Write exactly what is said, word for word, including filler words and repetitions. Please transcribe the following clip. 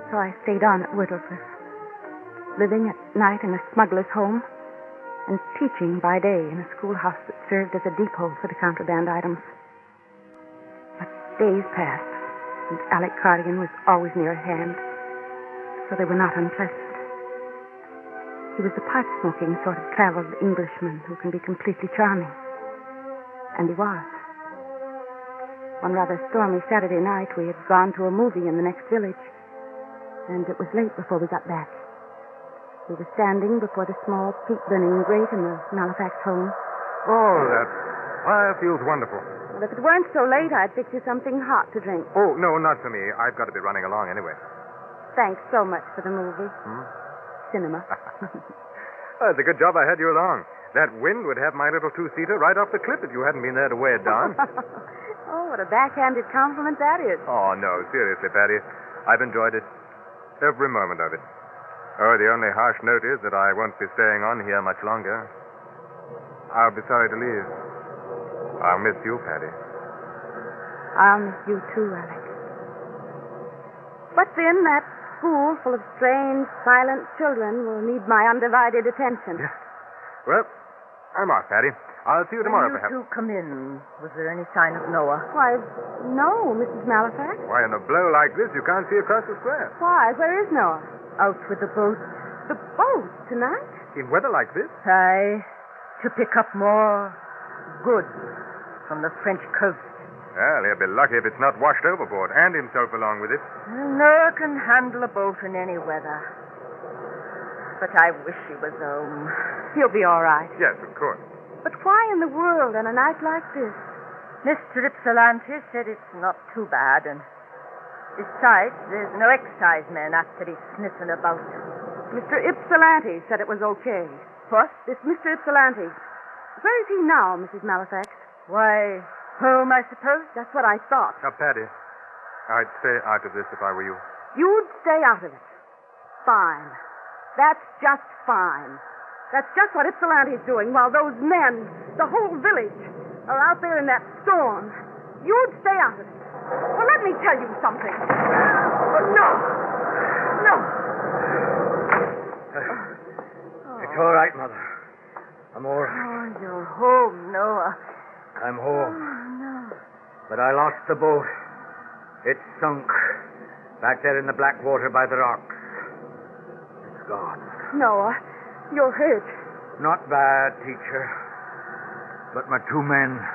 So I stayed on at Whittlesworth, living at night in a smuggler's home and teaching by day in a schoolhouse that served as a depot for the contraband items. But days passed, and Alec Cardigan was always near at hand, so they were not unpleasant. He was the pipe-smoking sort of traveled Englishman who can be completely charming. And he was. One rather stormy Saturday night, we had gone to a movie in the next village, and it was late before we got back. We were standing before the small peat-burning grate in the Halifax home. Oh, that fire feels wonderful. Well, if it weren't so late, I'd fix you something hot to drink. Oh, no, not for me. I've got to be running along anyway. Thanks so much for the movie. Hmm? Cinema. Oh, it's a good job I had you along. That wind would have my little two-seater right off the cliff if you hadn't been there to weigh it down. Oh, what a backhanded compliment that is. Oh, no, seriously, Patty. I've enjoyed it. Every moment of it. Oh, the only harsh note is that I won't be staying on here much longer. I'll be sorry to leave. I'll miss you, Patty. I'll miss you too, Alec. But then that school full of strange, silent children will need my undivided attention. Yeah. Well, I'm off, Patty. I'll see you tomorrow, When you perhaps. two come in, was there any sign of Noah? Why, no, Missus Malafax. Why, in a blow like this, you can't see across the square. Why? Where is Noah? Out with the boat? The boat tonight? In weather like this? Aye, to pick up more goods from the French coast. Well, he'll be lucky if it's not washed overboard, and himself along with it. Noah can handle a boat in any weather. But I wish he was home. He'll be all right. Yes, of course. But why in the world on a night like this? Mister Ypsilanti said it's not too bad, and besides, there's no excise man after he's sniffing about. Mister Ypsilanti said it was okay. What? This Mister Ypsilanti. Where is he now, Missus Malafax? Why, home, I suppose. That's what I thought. Now, Patty, I'd stay out of this if I were you. You'd stay out of it. Fine. That's just fine. That's just what Ypsilanti's doing while those men, the whole village, are out there in that storm. You'd stay out of it. Well, let me tell you something. Oh, no. No. It's all right, Mother. I'm all right. Oh, you're home, Noah. I'm home. Oh, no. But I lost the boat. It sunk back there in the black water by the rocks. It's gone. Noah, you're hurt. Not bad, teacher. But my two men,